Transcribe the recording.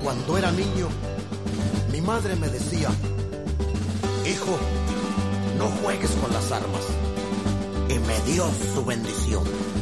Cuando era niño, mi madre me decía, hijo, no juegues con las armas. Y me dio su bendición.